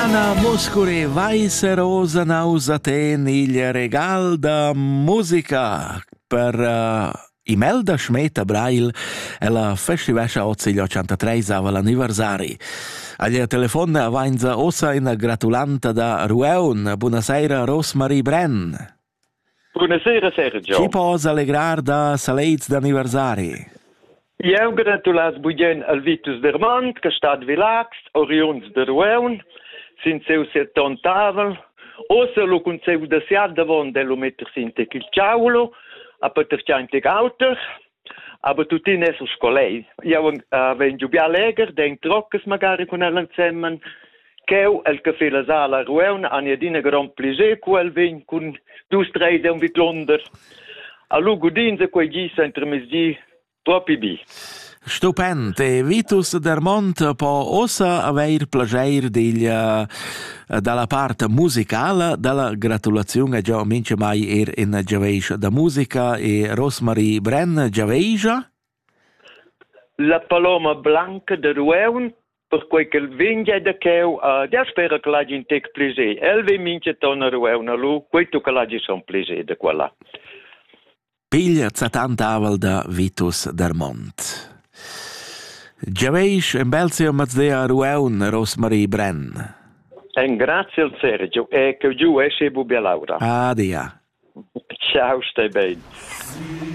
Anna Muscuri, Weiße Rosa Nausaten, il regal da musica per Imelda Schmeta Brail e la festivescia oggi gli 83 l'anniversari. Agli telefon avanza ossa in gratulanta da Rueun. Buonasera Rosmarie Brenn. Buonasera Sergio. Ci posa allegrar da saleiz d'anniversari. Io gratulas bugen al Vitus Dermont, che stat Vilax, oriuns de Rueun, sin seu serton tavel, ossa lo conceu da siad davon dello mettersi in tec il ciaulo, a poterci in tec auter, aber tutin es us colei. Io ven giubia leger, den troccas magari con l'insemmen, cheu el caffè la sala Rueun, aniadina gran pliger, quel ven con dus treis e un vitlonder. A lugo dinze quei gis entre mesgi, proprio bi. Stupend. E Vitus Dermont può ossa aver plager dalla parte musicale, dalla gratulazione già mince mai in Giaveiscia da musica e Rosmarie Brenn Giaveiscia? La Paloma Blanca de Rueun, per quel che vinge da cheu, ja spero che l'hagi in tec plaisir. El vi mince tona Rueun a lu, questo che l'hagi son plaisir da quella. Piglia 70 aval da Vitus Dermont. Giaveisch in Belzio mazdea Rueun, Rosmarie Brenn. En grazie al Sergio e che giù esce Bubia Laura. Adia. Ciao, stai bene.